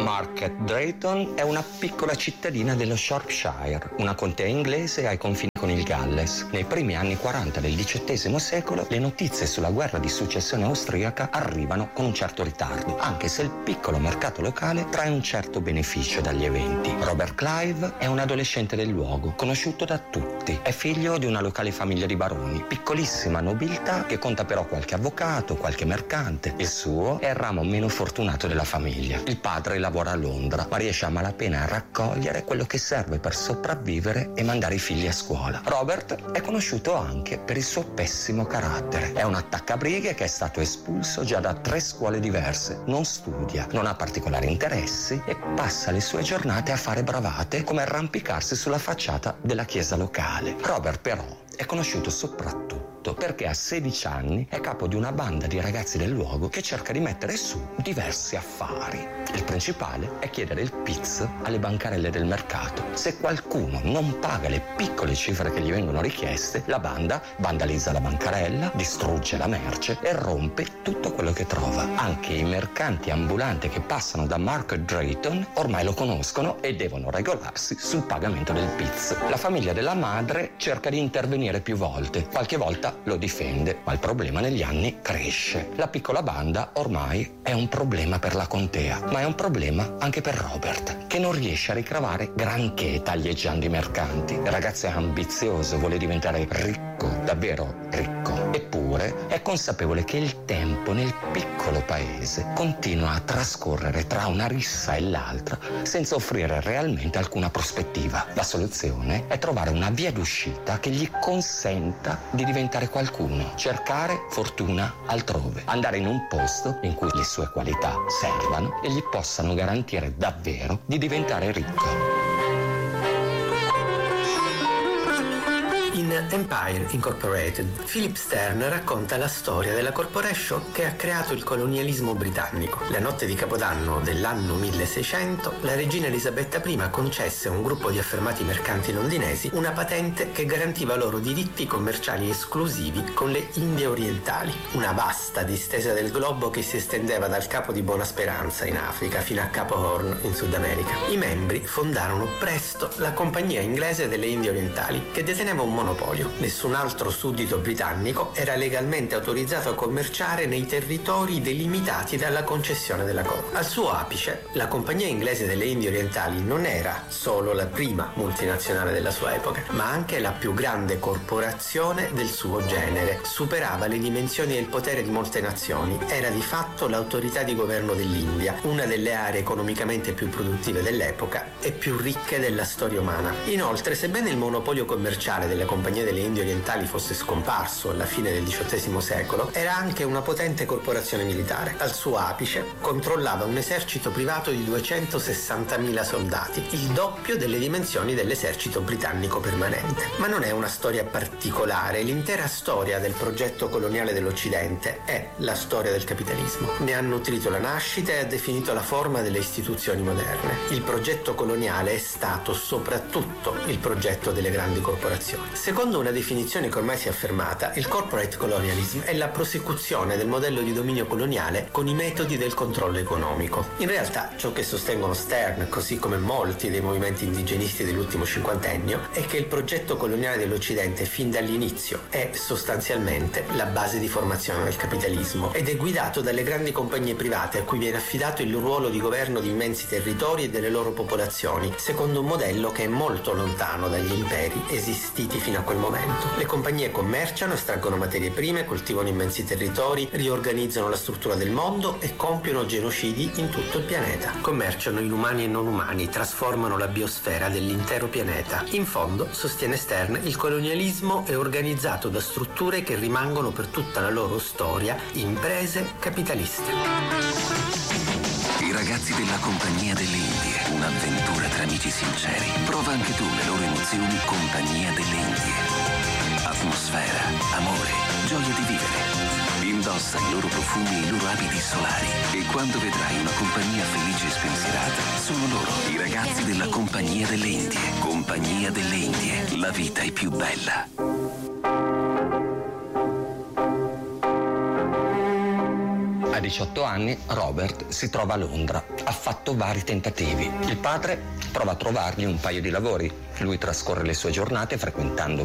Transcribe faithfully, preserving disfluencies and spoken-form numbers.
Market Drayton è una piccola cittadina dello Shropshire, una contea inglese ai confini con il Galles. Nei primi anni quaranta del diciottesimo secolo le notizie sulla guerra di successione austriaca arrivano con un certo ritardo, anche se il piccolo mercato locale trae un certo beneficio dagli eventi. Robert Clive è un adolescente del luogo, conosciuto da tutti. È figlio di una locale famiglia di baroni, piccolissima nobiltà che conta però qualche avvocato, qualche mercante. Il suo è il ramo meno fortunato della famiglia. Il padre lavora a Londra, ma riesce a malapena a raccogliere quello che serve per sopravvivere e mandare i figli a scuola. Robert è conosciuto anche per il suo pessimo carattere. È un attaccabrighe che è stato espulso già da tre scuole diverse. Non studia, non ha particolari interessi e passa le sue giornate a fare bravate come arrampicarsi sulla facciata della chiesa locale. Robert però è conosciuto soprattutto perché a sedici anni è capo di una banda di ragazzi del luogo che cerca di mettere su diversi affari. Il principale è chiedere il pizzo alle bancarelle del mercato. Se qualcuno non paga le piccole cifre che gli vengono richieste, la banda vandalizza la bancarella, distrugge la merce e rompe tutto quello che trova. Anche i mercanti ambulanti che passano da Market Drayton ormai lo conoscono e devono regolarsi sul pagamento del pizzo. La famiglia della madre cerca di intervenire più volte, qualche volta lo difende, ma il problema negli anni cresce. La piccola banda ormai è un problema per la contea, ma è un problema anche per Robert, che non riesce a ricavare granché taglieggiando i mercanti. Il ragazzo è ambizioso, vuole diventare ricco, davvero ricco. Eppure è consapevole che il tempo nel piccolo paese continua a trascorrere tra una rissa e l'altra senza offrire realmente alcuna prospettiva. La soluzione è trovare una via d'uscita che gli consenta di diventare qualcuno, cercare fortuna altrove, andare in un posto in cui le sue qualità servano e gli possano garantire davvero di diventare ricco. In Empire Incorporated, Philip Stern racconta la storia della corporation che ha creato il colonialismo britannico. La notte di Capodanno dell'anno milleseicento, la regina Elisabetta I concesse a un gruppo di affermati mercanti londinesi una patente che garantiva loro diritti commerciali esclusivi con le Indie orientali, una vasta distesa del globo che si estendeva dal Capo di Buona Speranza in Africa fino a Capo Horn in Sud America. I membri fondarono presto la Compagnia Inglese delle Indie Orientali, che deteneva un monopolio. Nessun altro suddito britannico era legalmente autorizzato a commerciare nei territori delimitati dalla concessione della corona. Al suo apice, la Compagnia Inglese delle Indie Orientali non era solo la prima multinazionale della sua epoca, ma anche la più grande corporazione del suo genere. Superava le dimensioni e il potere di molte nazioni. Era di fatto l'autorità di governo dell'India, una delle aree economicamente più produttive dell'epoca e più ricche della storia umana. Inoltre, sebbene il monopolio commerciale della Compagnia delle Indie Orientali fosse scomparso alla fine del diciottesimo secolo, era anche una potente corporazione militare. Al suo apice controllava un esercito privato di duecentosessantamila soldati, il doppio delle dimensioni dell'esercito britannico permanente. Ma non è una storia particolare, l'intera storia del progetto coloniale dell'Occidente è la storia del capitalismo. Ne ha nutrito la nascita e ha definito la forma delle istituzioni moderne. Il progetto coloniale è stato soprattutto il progetto delle grandi corporazioni. Secondo una definizione che ormai si è affermata, il corporate colonialism è la prosecuzione del modello di dominio coloniale con i metodi del controllo economico. In realtà, ciò che sostengono Stern, così come molti dei movimenti indigenisti dell'ultimo cinquantennio, è che il progetto coloniale dell'Occidente fin dall'inizio è sostanzialmente la base di formazione del capitalismo ed è guidato dalle grandi compagnie private a cui viene affidato il ruolo di governo di immensi territori e delle loro popolazioni, secondo un modello che è molto lontano dagli imperi esistiti fino a quel momento. Le compagnie commerciano, estraggono materie prime, coltivano immensi territori, riorganizzano la struttura del mondo e compiono genocidi in tutto il pianeta. Commerciano inumani e non umani, trasformano la biosfera dell'intero pianeta. In fondo, sostiene Stern, il colonialismo è organizzato da strutture che rimangono per tutta la loro storia imprese capitaliste. I ragazzi della Compagnia delle Indie, un'avventura tra amici sinceri. Prova anche tu le loro emozioni Compagnia delle Indie. Atmosfera, amore, gioia di vivere. Indossa i loro profumi e i loro abiti solari e quando vedrai una compagnia felice e spensierata, sono loro, i ragazzi della Compagnia delle Indie. Compagnia delle Indie, la vita è più bella. Ad diciotto anni Robert si trova a Londra. Ha fatto vari tentativi. Il padre prova a trovargli un paio di lavori. Lui trascorre le sue giornate frequentando